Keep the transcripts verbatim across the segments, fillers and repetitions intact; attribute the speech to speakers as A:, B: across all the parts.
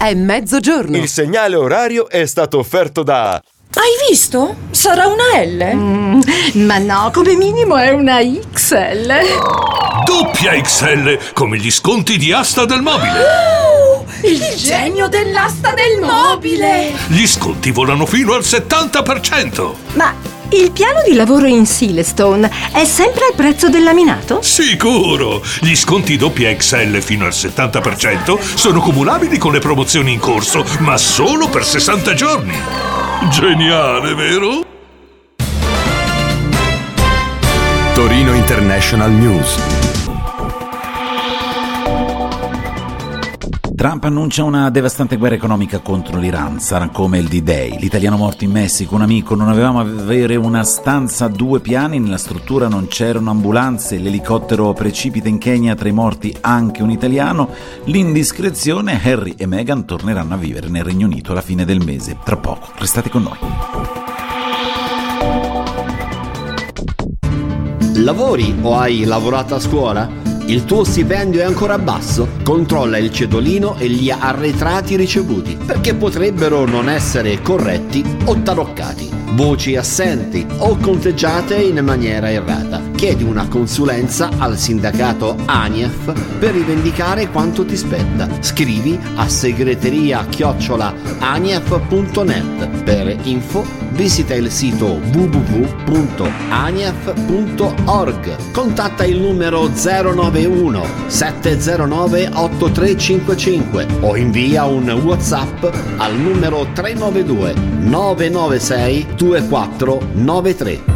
A: È mezzogiorno.
B: Il segnale orario è stato offerto da...
C: Hai visto? Sarà una L?
D: Mm, ma no, come minimo è una X L.
E: Doppia X L, come gli sconti di Asta del Mobile.
C: Oh, il genio dell'asta del mobile.
E: Gli sconti volano fino al settanta per cento.
D: Ma il piano di lavoro in Silestone è sempre al prezzo del laminato?
E: Sicuro! Gli sconti doppia X L fino al settanta per cento sono cumulabili con le promozioni in corso, ma solo per sessanta giorni. Geniale, vero?
F: Torino International News.
G: Trump annuncia una devastante guerra economica contro l'Iran, sarà come il D-Day. L'italiano morto in Messico, un amico, non avevamo avere una stanza a due piani, nella struttura non c'erano ambulanze, l'elicottero precipita in Kenya, tra i morti anche un italiano, l'indiscrezione, Harry e Meghan torneranno a vivere nel Regno Unito alla fine del mese. Tra poco, restate con noi.
H: Lavori o hai lavorato a scuola? Il tuo stipendio è ancora basso? Controlla il cedolino e gli arretrati ricevuti, perché potrebbero non essere corretti o taroccati, voci assenti o conteggiate in maniera errata. Chiedi una consulenza al sindacato ANIEF per rivendicare quanto ti spetta. Scrivi a segreteria chiocciola anief punto net. Per info visita il sito w w w punto anief punto org. Contatta il numero zero nove uno sette zero nove otto tre cinque cinque o invia un WhatsApp al numero tre nove due nove nove sei due quattro nove tre.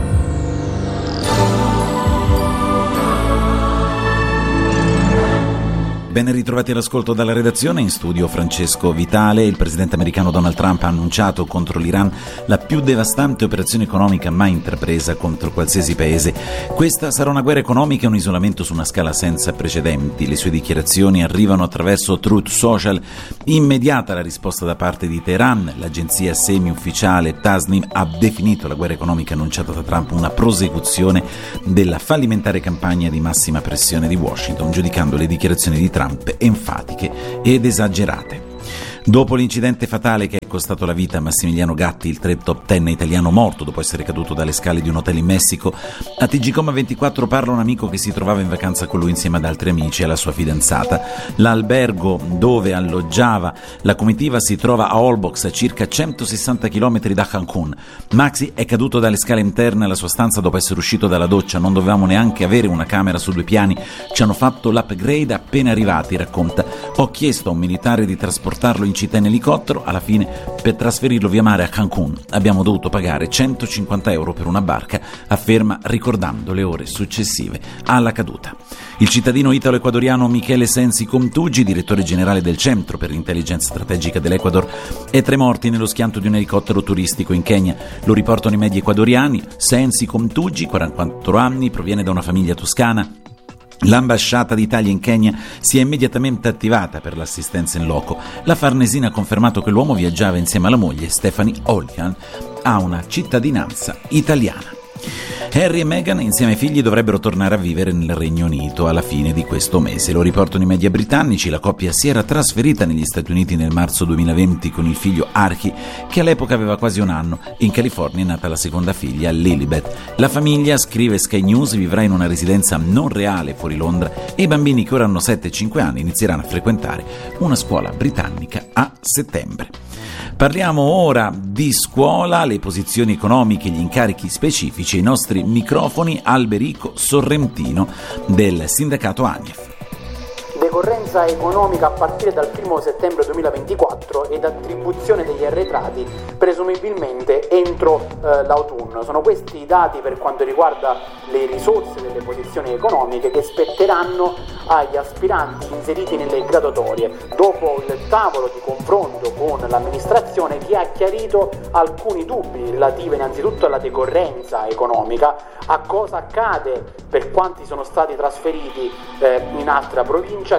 G: Ben ritrovati all'ascolto dalla redazione, in studio Francesco Vitale. Il presidente americano Donald Trump ha annunciato contro l'Iran la più devastante operazione economica mai intrapresa contro qualsiasi paese. Questa sarà una guerra economica e un isolamento su una scala senza precedenti. Le sue dichiarazioni arrivano attraverso Truth Social. Immediata la risposta da parte di Teheran. L'agenzia semi-ufficiale Tasnim ha definito la guerra economica annunciata da Trump una prosecuzione della fallimentare campagna di massima pressione di Washington, giudicando le dichiarazioni di Trump enfatiche ed esagerate. Dopo l'incidente fatale che è costato la vita a Massimiliano Gatti, il tre top ten italiano morto dopo essere caduto dalle scale di un hotel in Messico, a T G Com ventiquattro parla un amico che si trovava in vacanza con lui insieme ad altri amici e alla sua fidanzata. L'albergo dove alloggiava la comitiva si trova a Holbox, a circa centosessanta chilometri da Cancun. Maxi è caduto dalle scale interne alla sua stanza dopo essere uscito dalla doccia, non dovevamo neanche avere una camera su due piani, ci hanno fatto l'upgrade appena arrivati, racconta. Ho chiesto a un militare di trasportarlo in città in elicottero, alla fine per trasferirlo via mare a Cancun abbiamo dovuto pagare centocinquanta euro per una barca, afferma ricordando le ore successive alla caduta. Il cittadino italo-ecuadoriano Michele Sensi Comtugi, direttore generale del Centro per l'Intelligenza Strategica dell'Ecuador, è tra i morti nello schianto di un elicottero turistico in Kenya. Lo riportano i media ecuadoriani. Sensi Comtugi, quarantaquattro anni, proviene da una famiglia toscana. L'ambasciata d'Italia in Kenya si è immediatamente attivata per l'assistenza in loco. La Farnesina ha confermato che l'uomo viaggiava insieme alla moglie, Stephanie Ollian, ha una cittadinanza italiana. Harry e Meghan insieme ai figli dovrebbero tornare a vivere nel Regno Unito alla fine di questo mese. Lo riportano i media britannici. La coppia si era trasferita negli Stati Uniti nel marzo duemilaventi con il figlio Archie, che all'epoca aveva quasi un anno. In California è nata la seconda figlia, Lilibet. La famiglia, scrive Sky News, vivrà in una residenza non reale fuori Londra e i bambini, che ora hanno sette e cinque anni, inizieranno a frequentare una scuola britannica a settembre. Parliamo ora di scuola, le posizioni economiche, gli incarichi specifici, i nostri microfoni. Alberico Sorrentino del sindacato ANIEF.
I: Decorrenza economica a partire dal primo settembre duemilaventiquattro ed attribuzione degli arretrati presumibilmente entro eh, l'autunno. Sono questi i dati per quanto riguarda le risorse delle posizioni economiche che spetteranno agli aspiranti inseriti nelle graduatorie, dopo il tavolo di confronto con l'amministrazione che ha chiarito alcuni dubbi relativi innanzitutto alla decorrenza economica, a cosa accade per quanti sono stati trasferiti eh, in altra provincia che non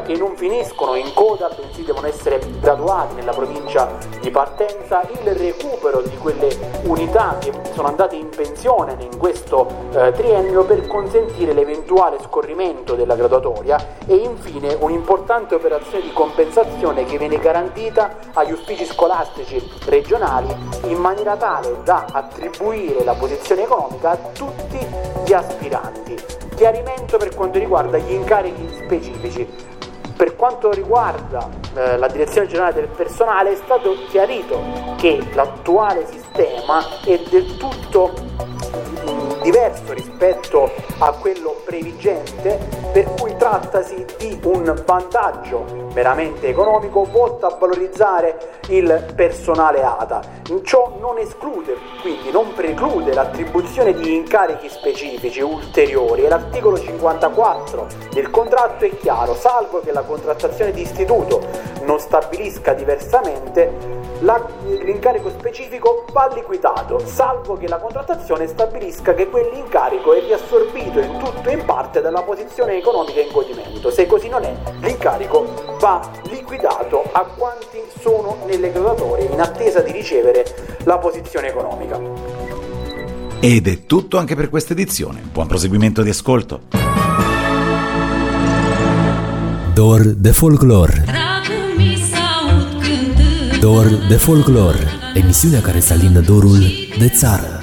I: finiscono in coda, bensì devono essere graduati nella provincia di partenza, il recupero di quelle unità che sono andate in pensione in questo eh, triennio per consentire l'eventuale scorrimento della graduatoria e infine un'importante operazione di compensazione che viene garantita agli uffici scolastici regionali in maniera tale da attribuire la posizione economica a tutti gli aspiranti. Chiarimento per quanto riguarda gli incarichi specifici. Per quanto riguarda eh, la direzione generale del personale è stato chiarito che l'attuale sistema è del tutto mh, diverso rispetto a quello previgente, per cui trattasi di un vantaggio meramente economico volto a valorizzare il personale A T A. Ciò non esclude, quindi non preclude l'attribuzione di incarichi specifici ulteriori e l'articolo cinquantaquattro del contratto è chiaro: salvo che la contrattazione di istituto non stabilisca diversamente, la, l'incarico specifico va liquidato, salvo che la contrattazione stabilisca che quell'incarico è riassorbito in tutto o in parte dalla posizione economica in godimento. Se così non è, l'incarico va liquidato a quanti sono nelle graduatorie in attesa di ricevere la posizione economica.
G: Ed è tutto anche per questa edizione. Buon proseguimento di ascolto.
A: Dor de folclor. Dor de folclor, emisiunea care să alină dorul de țară.